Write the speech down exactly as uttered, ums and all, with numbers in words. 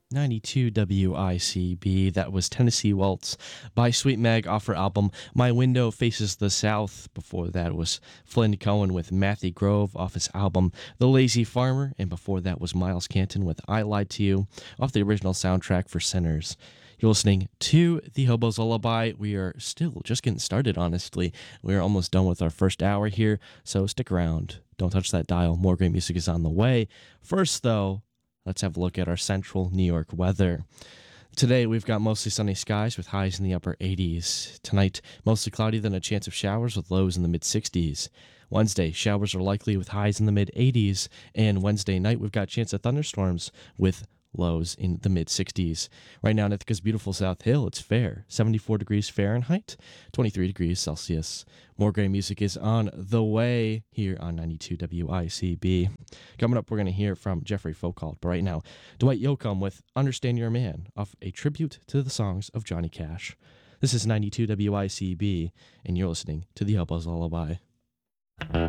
ninety-two W I C B. That was Tennessee Waltz by Sweet Meg off her album My Window Faces the South. Before that was Flynn Cohen with Matthew Grove off his album The Lazy Farmer. And before that was Miles Canton with I Lied to You off the original soundtrack for Sinners. You're listening to The Hobo's Lullaby. We are still just getting started, honestly. We're almost done with our first hour here, so stick around. Don't touch that dial. More great music is on the way. First, though, let's have a look at our central New York weather. Today, we've got mostly sunny skies with highs in the upper eighties. Tonight, mostly cloudy, then a chance of showers with lows in the mid-sixties. Wednesday, showers are likely with highs in the mid-eighties. And Wednesday night, we've got a chance of thunderstorms with lows in the mid-sixties. Right now in Ithaca's beautiful South Hill, it's fair. seventy-four degrees Fahrenheit, twenty-three degrees Celsius. More great music is on the way here on ninety-two W I C B. Coming up, we're going to hear from Jeffrey Foucault. But right now, Dwight Yoakam with Understand You're a Man off a tribute to the songs of Johnny Cash. This is ninety-two W I C B, and you're listening to The Hobo's Lullaby.